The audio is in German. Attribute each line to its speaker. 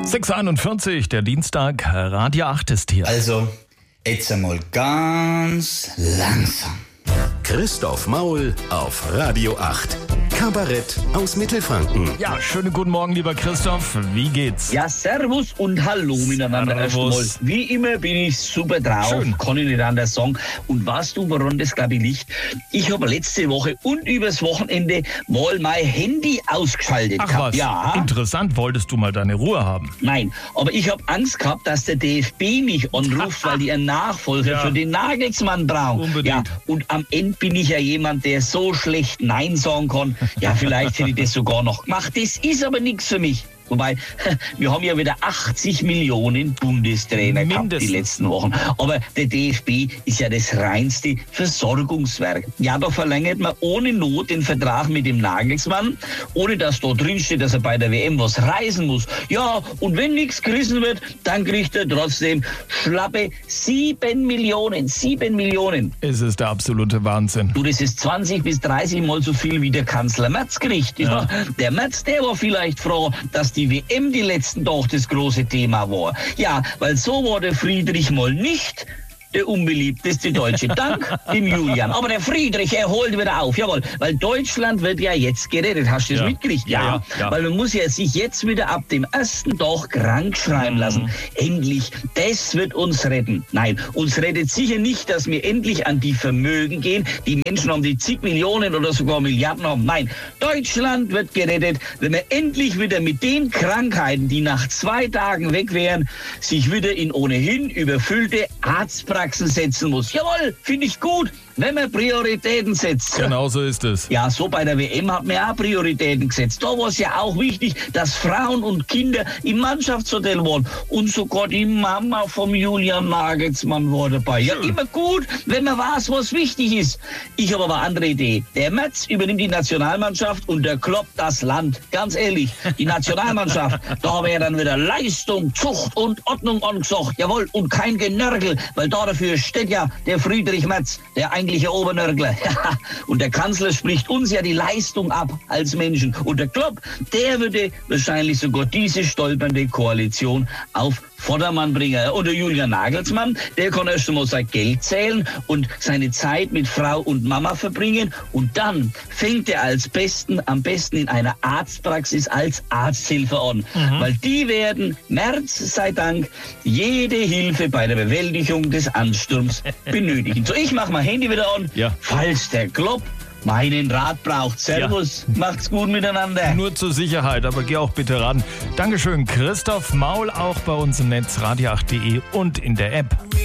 Speaker 1: 6:41, der Dienstag, Radio 8 ist hier.
Speaker 2: Also, jetzt einmal ganz langsam.
Speaker 3: Christoph Maul auf Radio 8. Kabarett aus Mittelfranken.
Speaker 1: Ja, schönen guten Morgen, lieber Christoph. Wie geht's?
Speaker 4: Ja, servus und hallo miteinander.
Speaker 1: Servus.
Speaker 4: Erstmal, wie immer bin ich super drauf,
Speaker 1: Schön.
Speaker 4: kann ich nicht anders sagen. Und weißt du, woran das, glaube ich, liegt? Ich habe letzte Woche und übers Wochenende mal mein Handy ausgeschaltet
Speaker 1: Ach
Speaker 4: gehabt.
Speaker 1: was,
Speaker 4: Ja,
Speaker 1: interessant. Wolltest du mal deine Ruhe haben?
Speaker 4: nein, aber ich habe Angst gehabt, dass der DFB mich anruft, weil die einen Nachfolger
Speaker 1: Ja.
Speaker 4: für den Nagelsmann brauchen.
Speaker 1: Unbedingt.
Speaker 4: Ja, und am Ende bin ich ja jemand, der so schlecht Nein sagen kann. Ja, vielleicht hätte ich das sogar noch gemacht. Das ist aber nichts für mich. Wobei, wir haben ja wieder 80 Millionen Bundestrainer gehabt die
Speaker 1: Mindestens.
Speaker 4: letzten Wochen. Aber der DFB ist ja das reinste Versorgungswerk. Ja, da verlängert man ohne Not den Vertrag mit dem Nagelsmann, ohne dass da drin steht, dass er bei der WM was reisen muss. Ja, und wenn nichts gerissen wird, dann kriegt er trotzdem schlappe 7 Millionen. 7 Millionen.
Speaker 1: Es ist der absolute Wahnsinn.
Speaker 4: Du, das ist 20 bis 30 Mal so viel wie der Kanzler Merz kriegt. Ja. Der Merz, der war vielleicht froh, dass die WM die letzten Tage das große Thema war. Ja, weil so war der Friedrich mal nicht der unbeliebteste Deutsche. Dank dem Julian. Aber der Friedrich, er holt wieder auf. Jawohl, weil Deutschland wird ja jetzt gerettet. Hast du das
Speaker 1: Ja.
Speaker 4: mitgekriegt?
Speaker 1: Ja.
Speaker 4: Weil man muss ja sich jetzt wieder ab dem ersten Tag krank schreiben lassen. Endlich, das wird uns retten. Nein, uns rettet sicher nicht, dass wir endlich an die Vermögen gehen. Die Menschen haben die zig Millionen oder sogar Milliarden haben. Nein, Deutschland wird gerettet, wenn wir endlich wieder mit den Krankheiten, die nach 2 Tagen weg wären, sich wieder in ohnehin überfüllte Arztpraxen setzen muss. Jawohl, finde ich gut, wenn man Prioritäten setzt.
Speaker 1: Genau so ist es.
Speaker 4: Ja, so bei der WM hat man auch Prioritäten gesetzt. Da war es ja auch wichtig, dass Frauen und Kinder im Mannschaftshotel waren. Und sogar die Mama vom Julian Nagelsmann war dabei. Ja, immer gut, wenn man weiß, was wichtig ist. Ich habe aber eine andere Idee. Der Merz übernimmt die Nationalmannschaft und der Klopp das Land. Ganz ehrlich, die Nationalmannschaft, da wäre dann wieder Leistung, Zucht und Ordnung angesagt. Jawohl, und kein Genörgel, weil dafür steht ja der Friedrich Merz, der eigentliche Obernörgler. Und der Kanzler spricht uns ja die Leistung ab als Menschen. Und der Klopp, der würde wahrscheinlich sogar diese stolpernde Koalition auf Vordermann bringen. Und der Julian Nagelsmann, der kann erst einmal sein Geld zählen und seine Zeit mit Frau und Mama verbringen. Und dann fängt er am besten in einer Arztpraxis als Arzthilfe an. Weil die werden, Merz sei Dank, jede Hilfe bei der Bewältigung des Ansturms benötigen. So, ich mache mein Handy wieder an,
Speaker 1: Ja.
Speaker 4: falls der Klopp meinen Rat braucht. Servus, macht's gut miteinander.
Speaker 1: Nur zur Sicherheit, aber geh auch bitte ran. Dankeschön, Christoph Maul, auch bei uns im Netz radio8.de und in der App.